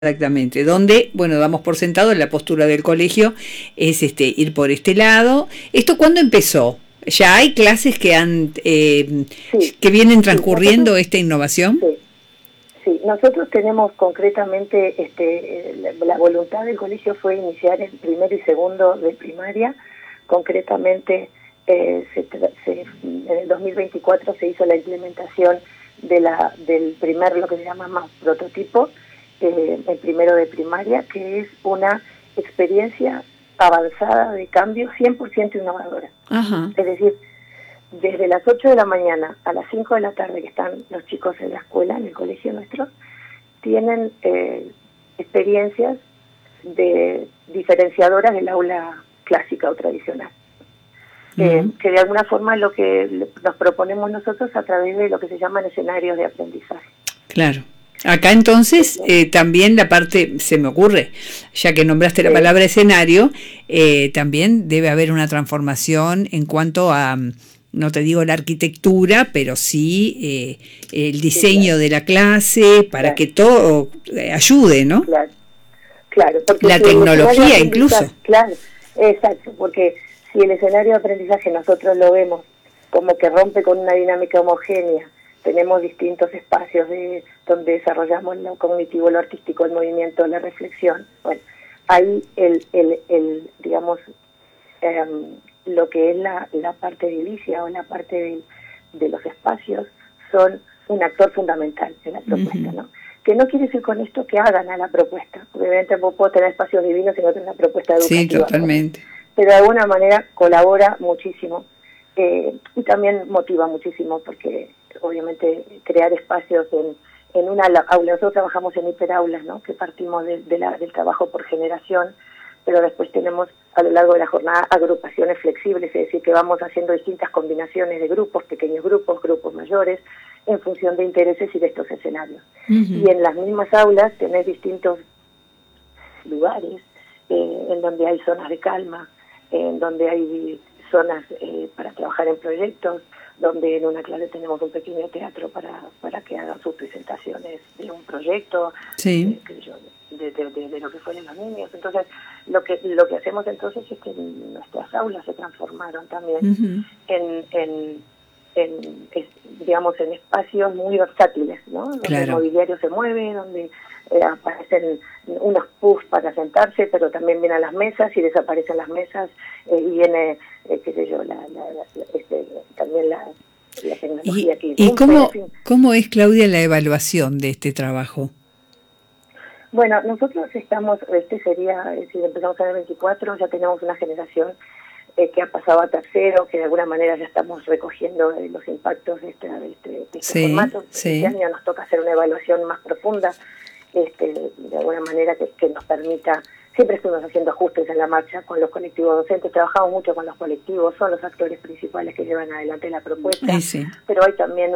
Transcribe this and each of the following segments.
Exactamente, donde, bueno, damos por sentado la postura del colegio es ir por este lado. ¿Esto cuándo empezó? ¿Ya hay clases que Sí, que vienen sí, transcurriendo esta innovación? sí, sí. Nosotros tenemos concretamente la voluntad del colegio fue iniciar el primero y segundo de primaria. Concretamente, en el 2024 se hizo la implementación del primer, lo que se llama más prototipo, el primero de primaria, que es una experiencia avanzada de cambio 100% innovadora. Ajá. Es decir, desde las 8 de la mañana a las 5 de la tarde que están los chicos en la escuela, en el colegio nuestro, tienen experiencias diferenciadoras del aula clásica o tradicional. Que de alguna forma es lo que nos proponemos nosotros a través de lo que se llaman escenarios de aprendizaje. Claro. Acá entonces también la parte, se me ocurre, ya que nombraste la palabra escenario, también debe haber una transformación en cuanto a, no te digo la arquitectura, pero sí el diseño de la clase para que todo ayude, ¿no? Claro, porque la tecnología incluso. Claro, exacto, porque si el escenario de aprendizaje nosotros lo vemos como que rompe con una dinámica homogénea, tenemos distintos espacios donde desarrollamos lo cognitivo, lo artístico, el movimiento, la reflexión. Bueno, ahí digamos, lo que es la parte edilicia o la parte de los espacios son un actor fundamental en la propuesta, ¿no? Que no quiere decir con esto que hagan a la propuesta. Obviamente vos podés tener espacios divinos y no tener una propuesta educativa. Sí, totalmente. Pero de alguna manera colabora muchísimo y también motiva muchísimo porque obviamente crear espacios en una aula, nosotros trabajamos en hiperaulas, ¿no? Que partimos del trabajo por generación, pero después tenemos a lo largo de la jornada agrupaciones flexibles, es decir, que vamos haciendo distintas combinaciones de grupos, pequeños grupos, grupos mayores, en función de intereses y de estos escenarios. Y en las mismas aulas tenés distintos lugares en donde hay zonas de calma, en donde hay zonas para trabajar en proyectos, donde en una clase tenemos un pequeño teatro para que hagan sus presentaciones de un proyecto, de lo que fueron los niños. Entonces, lo que hacemos entonces es que nuestras aulas se transformaron también digamos, en espacios muy versátiles, ¿no? Donde el mobiliario se mueve, donde aparecen unos puffs para sentarse, pero también vienen las mesas y desaparecen las mesas y viene, qué sé yo, también la tecnología que ¿Y cómo es, Claudia, la evaluación de este trabajo? Bueno, nosotros estamos, si empezamos en el 24, ya tenemos una generación que ha pasado a tercero, que de alguna manera ya estamos recogiendo los impactos de este formato. Este año nos toca hacer una evaluación más profunda, de alguna manera que nos permita, siempre estuvimos haciendo ajustes en la marcha con los colectivos docentes, trabajamos mucho con los colectivos, son los actores principales que llevan adelante la propuesta, pero hay también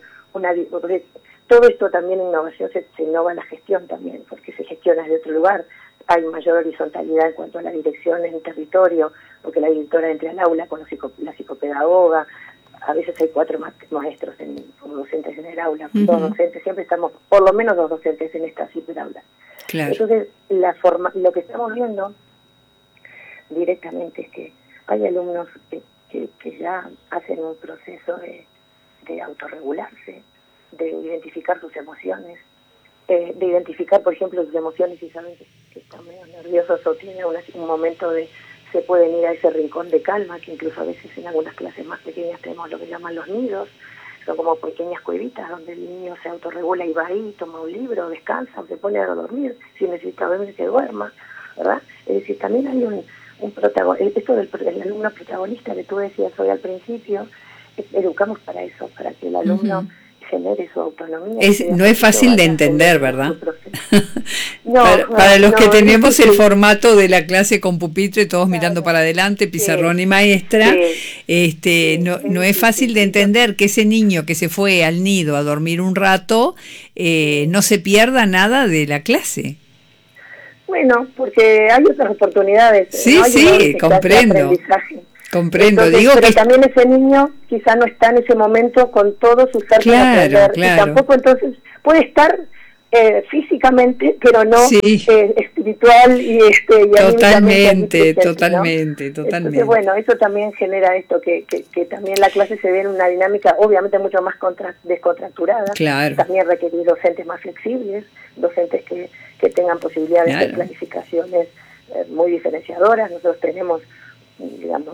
todo esto también innovación, se innova en la gestión también, porque se gestiona desde otro lugar, hay mayor horizontalidad en cuanto a la dirección en el territorio, porque la directora entra al aula con la psicopedagoga, a veces hay 4 maestros como docentes en el aula, 2 docentes, siempre estamos, por lo menos 2 docentes en estas hiperaulas. Claro. Entonces, lo que estamos viendo directamente es que hay alumnos que ya hacen un proceso de autorregularse, de identificar sus emociones, de identificar, por ejemplo, sus emociones y saben que están medio nerviosos o tienen un momento se pueden ir a ese rincón de calma, que incluso a veces en algunas clases más pequeñas tenemos lo que llaman los nidos, son como pequeñas cuevitas donde el niño se autorregula y va ahí, toma un libro, descansa, se pone a dormir, si necesita dormir que duerma, ¿verdad? Es decir, también hay un protagonista, esto del alumno protagonista que tú decías hoy al principio, educamos para eso, para que el alumno genere su autonomía. No es fácil de entender, ¿verdad? Para los que tenemos el formato de la clase con pupitre, todos mirando para adelante, pizarrón y maestra, no es fácil de entender que ese niño que se fue al nido a dormir un rato no se pierda nada de la clase. Bueno, porque hay otras oportunidades. Comprendo. Entonces, digo pero que también ese niño quizá no está en ese momento con todo su ser para aprender, y tampoco entonces puede estar físicamente, pero no Sí, espiritual y totalmente, ¿no? totalmente. Entonces, bueno, eso también genera esto, que también la clase se ve en una dinámica obviamente mucho más descontracturada, Claro, también requerir docentes más flexibles, docentes que tengan posibilidad de hacer claro. planificaciones muy diferenciadoras. Nosotros tenemos, digamos,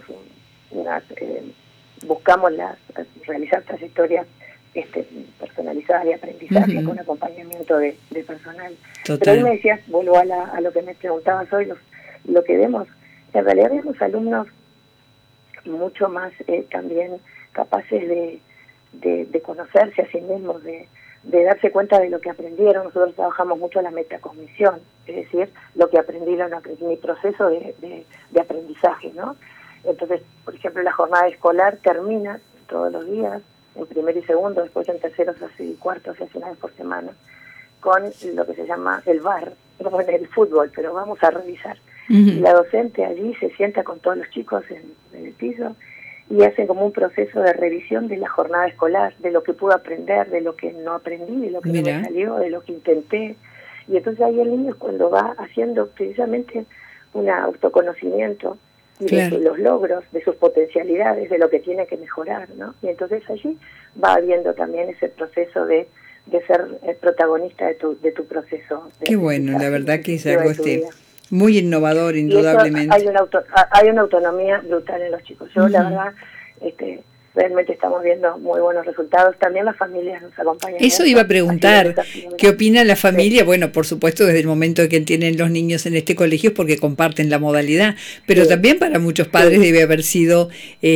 buscamos realizar trayectorias personalizadas de aprendizaje con acompañamiento de personal. Pero ahí me Total. decías, vuelvo a lo que me preguntabas hoy, lo que vemos, en realidad vemos alumnos mucho más también capaces de conocerse a sí mismos, de darse cuenta de lo que aprendieron. Nosotros trabajamos mucho la metacognición, es decir, lo que aprendí, mi proceso de aprendizaje, ¿no? Entonces, por ejemplo, la jornada escolar termina todos los días, en primero y segundo, después en terceros y cuartos se hace una vez por semana, con lo que se llama el VAR, no en el fútbol, pero vamos a revisar. Y la docente allí se sienta con todos los chicos en el piso y hace como un proceso de revisión de la jornada escolar, de lo que pude aprender, de lo que no aprendí, de lo que no me salió, de lo que intenté. Y entonces ahí el niño, cuando va haciendo precisamente un autoconocimiento y de los logros, de sus potencialidades, de lo que tiene que mejorar, ¿no? Y entonces allí va habiendo también ese proceso de ser el protagonista de tu proceso. Qué bueno, la verdad que es algo muy innovador, Y eso indudablemente. hay una autonomía brutal en los chicos. Yo, la verdad, realmente estamos viendo muy buenos resultados. También las familias nos acompañan. Eso iba a preguntar, ¿qué opina la familia? Bueno, por supuesto, desde el momento que tienen los niños en este colegio es porque comparten la modalidad, pero también para muchos padres debe haber sido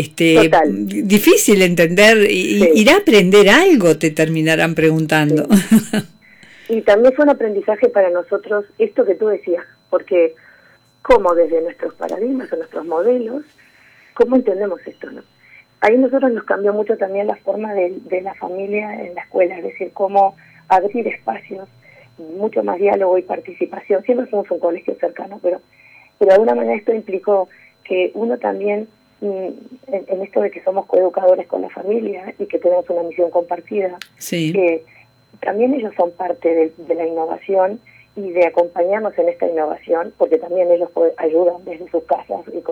difícil entender, ¿irá a aprender algo? Te terminarán preguntando. Y también fue un aprendizaje para nosotros esto que tú decías, porque como desde nuestros paradigmas o nuestros modelos, ¿cómo entendemos esto, no? Ahí nosotros nos cambió mucho también la forma de la familia en la escuela, es decir, cómo abrir espacios, mucho más diálogo y participación. Siempre fuimos un colegio cercano, pero de alguna manera esto implicó que uno también, en esto de que somos coeducadores con la familia y que tenemos una misión compartida, también ellos son parte de la innovación y de acompañarnos en esta innovación, porque también ellos ayudan desde sus casas y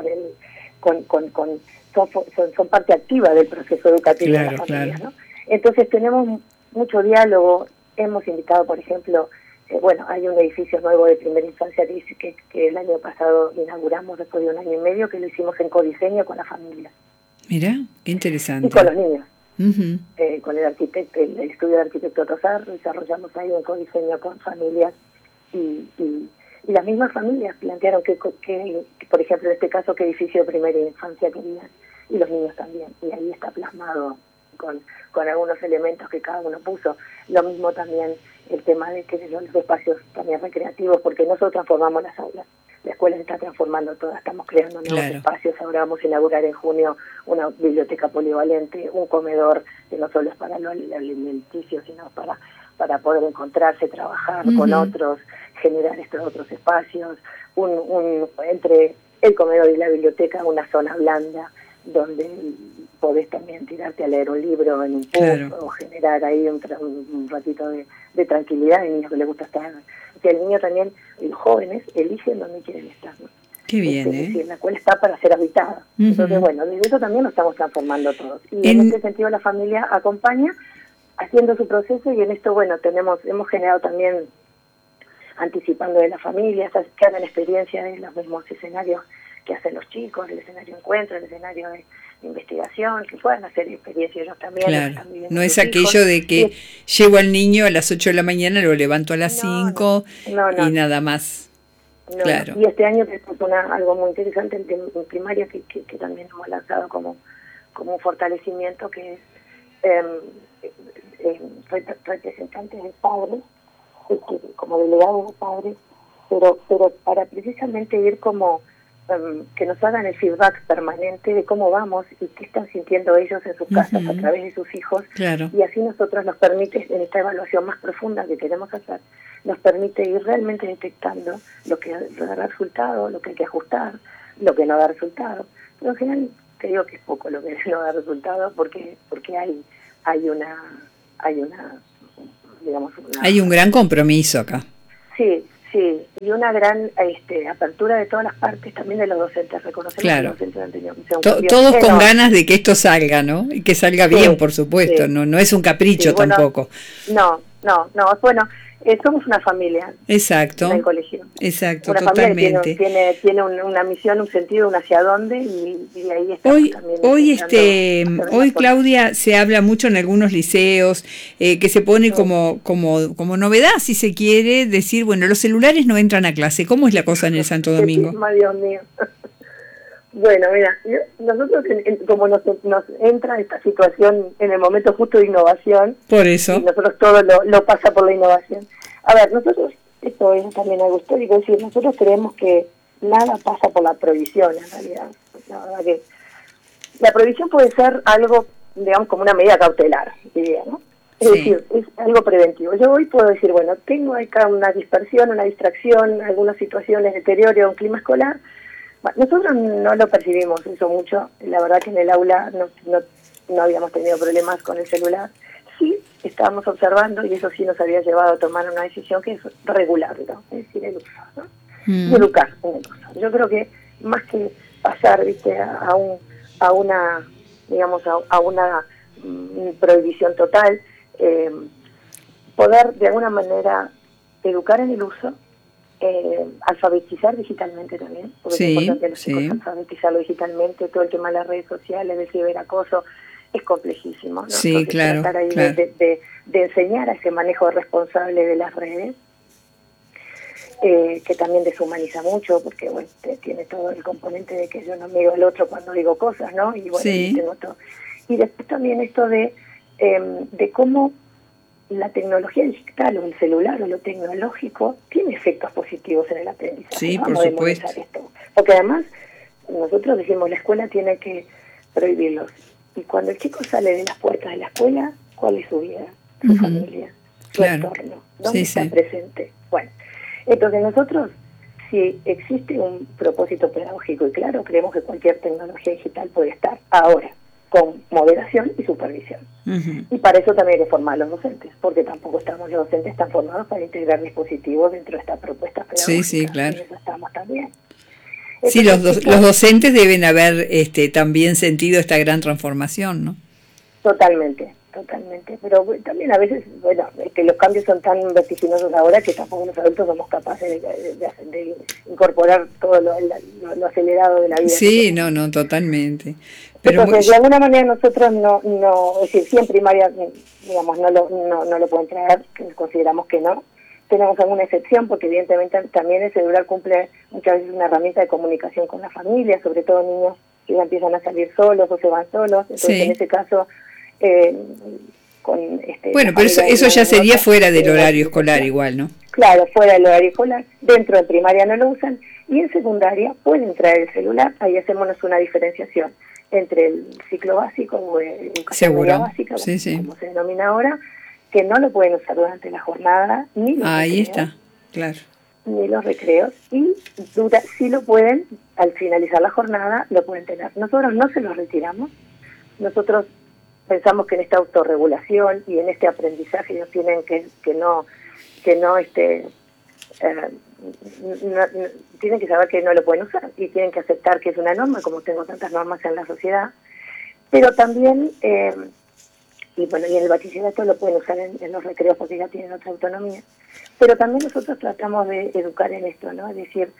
son parte activa del proceso educativo de la familia, ¿no? Entonces tenemos mucho diálogo. Hemos invitado, por ejemplo, hay un edificio nuevo de primera infancia que el año pasado inauguramos después de 1 año y medio, que lo hicimos en codiseño con la familia. Mira, qué interesante. Y con los niños. Con el arquitecto, el estudio de arquitecto Tosar, desarrollamos ahí un codiseño con familias y las mismas familias plantearon que, por ejemplo, en este caso, qué edificio de primera infancia querían, y los niños también, y ahí está plasmado con algunos elementos que cada uno puso. Lo mismo también el tema de que los espacios también recreativos, porque nosotros transformamos las aulas. La escuela se está transformando toda, estamos creando nuevos espacios. Ahora vamos a inaugurar en junio una biblioteca polivalente, un comedor que no solo es para lo alimenticio, sino para poder encontrarse, trabajar con otros, generar estos otros espacios, entre el comedor y la biblioteca una zona blanda, donde podés también tirarte a leer un libro en un pub o generar ahí un ratito de tranquilidad. Hay niños que les gusta estar, que el niño también, los jóvenes eligen dónde quieren estar, ¿no? Qué bien, Es decir, la escuela está para ser habitada. Entonces, bueno, desde eso también nos estamos transformando todos. Y en este sentido la familia acompaña haciendo su proceso, y en esto, bueno, hemos generado también, anticipando de las familias, que hagan experiencia de los mismos escenarios que hacen los chicos, el escenario de encuentro, el escenario de investigación, que puedan hacer experiencias ellos también. Claro, no es aquello de que llevo al niño a las 8 de la mañana, lo levanto a las 5 y nada más. Claro. Y este año tenemos algo muy interesante en primaria que también hemos lanzado como un fortalecimiento, que es representantes de padres, como delegados de padres, pero para precisamente ir como que nos hagan el feedback permanente de cómo vamos y qué están sintiendo ellos en sus casas a través de sus hijos. Y así nosotros nos permite, en esta evaluación más profunda que queremos hacer, nos permite ir realmente detectando lo que da resultado, lo que hay que ajustar, lo que no da resultado. Pero en general te digo que es poco lo que no da resultado, porque hay una digamos, hay un gran compromiso acá. Sí, sí, y una gran apertura de todas las partes, también de los docentes. Reconocemos que los docentes han tenido que ser un cambio todos con enorme. ganas de que esto salga, ¿no? Y que salga bien, por supuesto, no es un capricho tampoco. No, bueno, somos una familia. Exacto. En el colegio. Exacto, una totalmente. Familia que tiene una misión, un sentido, un hacia dónde, y ahí está. Hoy Claudia, se habla mucho en algunos liceos, que se pone como novedad, si se quiere, decir, bueno, los celulares no entran a clase. ¿Cómo es la cosa en el Santo Domingo? Dios mío. Bueno, mira, nosotros como nos entra esta situación en el momento justo de innovación, por eso, y nosotros todo lo pasa por la innovación. A ver, nosotros, esto es también algo histórico, es decir, nosotros creemos que nada pasa por la prohibición, en realidad. La verdad que la prohibición puede ser algo, digamos, como una medida cautelar, diría, ¿no? Es decir, es algo preventivo. Yo hoy puedo decir, bueno, tengo acá una dispersión, una distracción, algunas situaciones de deterioro, un clima escolar. Nosotros no lo percibimos eso mucho. La verdad que en el aula no habíamos tenido problemas con el celular. Sí, estábamos observando, y eso sí nos había llevado a tomar una decisión, que es regularlo, es decir, el uso, ¿no? Y educar en el uso. Yo creo que más que pasar, viste, a una, digamos, a una prohibición total, poder de alguna manera educar en el uso, alfabetizar digitalmente también, porque es importante a los chicos alfabetizarlo digitalmente. Todo el tema de las redes sociales, del ciberacoso, es complejísimo, ¿no? Sí, entonces, claro, tratar ahí claro. De enseñar a ese manejo responsable de las redes, que también deshumaniza mucho, porque bueno, tiene todo el componente de que yo no miro al otro cuando digo cosas, ¿no? Y bueno, sí. tengo todo. Y después también esto de cómo la tecnología digital o el celular o lo tecnológico tiene efectos positivos en el aprendizaje. Sí, Vamos por supuesto. Esto. Porque además nosotros decimos, la escuela tiene que prohibirlos. Y cuando el chico sale de las puertas de la escuela, ¿cuál es su vida? Su familia, su entorno, ¿dónde está presente? Bueno, entonces nosotros, si existe un propósito pedagógico, y claro, creemos que cualquier tecnología digital puede estar ahora, con moderación y supervisión. Y para eso también hay que formar a los docentes, porque tampoco los docentes están formados para integrar dispositivos dentro de estas propuestas pedagógicas. Sí, claro. En eso estamos también. Sí, los docentes deben haber también sentido esta gran transformación, ¿no? Totalmente. Pero también a veces, bueno, que los cambios son tan vertiginosos ahora que tampoco los adultos somos capaces de incorporar todo lo acelerado de la vida. Sí, no, totalmente. Pero entonces, de alguna manera nosotros es decir, sí en primaria, digamos, no lo pueden traer, consideramos que no. Tenemos alguna excepción porque evidentemente también el celular cumple muchas veces una herramienta de comunicación con la familia, sobre todo niños que ya empiezan a salir solos o se van solos. Entonces en ese caso, bueno, pero eso ya sería fuera del horario escolar igual, ¿no? Claro, fuera del horario escolar. Dentro de primaria no lo usan, y en secundaria pueden traer el celular. Ahí hacemos una diferenciación entre el ciclo básico o educación media básica, como se denomina ahora, que no lo pueden usar durante la jornada, ni los ahí recreos, está, claro. Ni los recreos, y sí lo pueden, al finalizar la jornada, lo pueden tener. Nosotros no se los retiramos, nosotros pensamos que en esta autorregulación y en este aprendizaje ellos tienen tienen que saber que no lo pueden usar y tienen que aceptar que es una norma, como tengo tantas normas en la sociedad, pero también y en el bachillerato lo pueden usar en los recreos porque ya tienen otra autonomía, pero también nosotros tratamos de educar en esto, ¿no? Es decir,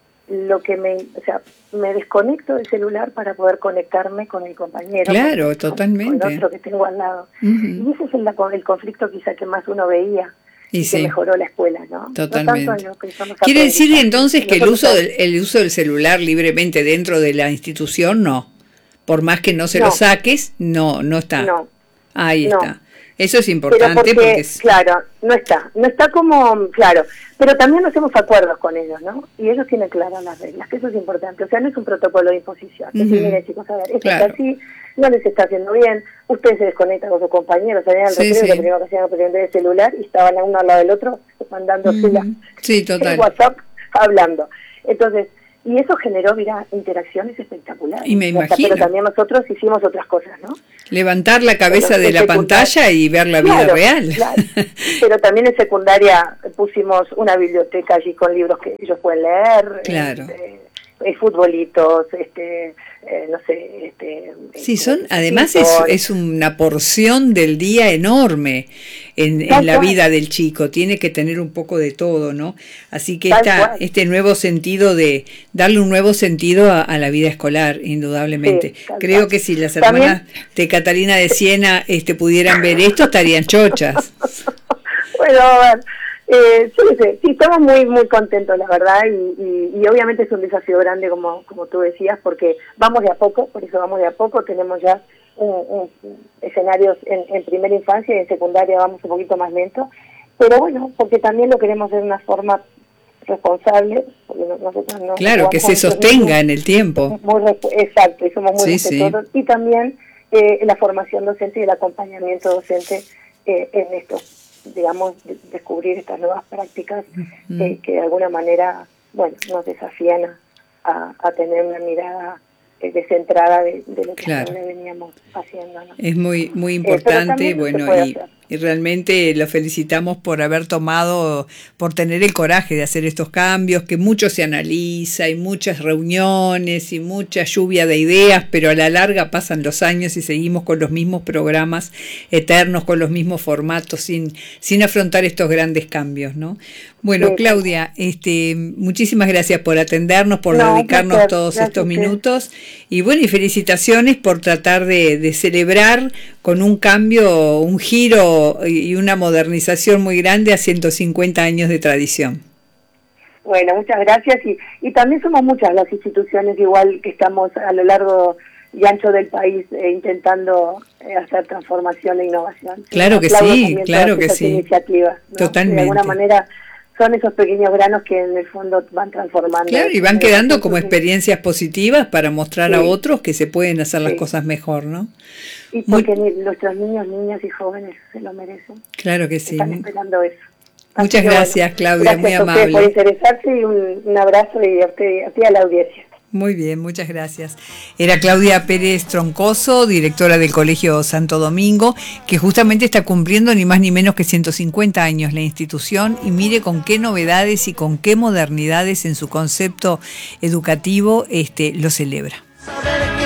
me desconecto del celular para poder conectarme con el compañero, claro, totalmente, con otro que tengo al lado. Y ese es el conflicto quizá que más uno veía y que mejoró la escuela, ¿no? Totalmente. Quiere decir entonces que el uso del celular libremente dentro de la institución no, por más que no se lo saques, no está. No. Ahí está. Eso es importante porque claro, no está como, claro, pero también hacemos acuerdos con ellos, ¿no? Y ellos tienen claras las reglas, que eso es importante, o sea, no es un protocolo de imposición. Es decir, miren chicos, a ver, esto está así, no les está haciendo bien, ustedes se desconectan con sus compañeros, salían al recreo y lo primero que hacían era prender el celular y estaban uno al lado del otro mandándose el WhatsApp hablando. Entonces, Y eso generó, mira, interacciones espectaculares. Y me imagino. Pero también nosotros hicimos otras cosas, ¿no? Levantar la cabeza de la pantalla y ver la vida real. Claro. Pero también en secundaria pusimos una biblioteca allí con libros que ellos pueden leer. Claro. Futbolitos, no sé, sí, además es una porción del día enorme en la vida del chico, tiene que tener un poco de todo, ¿no? Así que este nuevo sentido de darle un nuevo sentido a la vida escolar, indudablemente. Sí, creo que si las hermanas de Catalina de Siena pudieran ver esto, estarían chochas. Bueno, a ver. Sí, estamos muy contentos, la verdad, y obviamente es un desafío grande, como tú decías, porque vamos de a poco, tenemos ya escenarios en primera infancia y en secundaria vamos un poquito más lento, pero bueno, porque también lo queremos hacer de una forma responsable, porque nosotros no... Claro, que se sostenga en el tiempo. Exacto, y somos muy respetuosos, y también la formación docente y el acompañamiento docente en estos, digamos, descubrir estas nuevas prácticas que de alguna manera, bueno, nos desafían a tener una mirada descentrada de lo que veníamos haciendo, ¿no? Es muy importante, bueno, y realmente lo felicitamos por haber por tener el coraje de hacer estos cambios, que mucho se analiza, y muchas reuniones y mucha lluvia de ideas, pero a la larga pasan los años y seguimos con los mismos programas eternos, con los mismos formatos, sin afrontar estos grandes cambios, ¿no? Bueno, Claudia, muchísimas gracias por atendernos, por dedicarnos todos estos minutos, y bueno, y felicitaciones por tratar de celebrar con un cambio, un giro y una modernización muy grande a 150 años de tradición. Bueno, muchas gracias, y también somos muchas las instituciones igual que estamos a lo largo y ancho del país intentando hacer transformación e innovación. Claro que sí, claro que sí. Iniciativas, ¿no? Totalmente. De alguna manera son esos pequeños granos que en el fondo van transformando. Claro, y van quedando como experiencias positivas para mostrar a otros que se pueden hacer las cosas mejor, ¿no? Y porque nuestros niños, niñas y jóvenes se lo merecen. Claro que sí. Están esperando eso. Muchas gracias, Claudia, gracias muy amable. Gracias por interesarse, y un abrazo y a ti a la audiencia. Muy bien, muchas gracias. Era Claudia Pérez Troncoso, directora del Colegio Santo Domingo, que justamente está cumpliendo ni más ni menos que 150 años la institución, y mire con qué novedades y con qué modernidades en su concepto educativo lo celebra.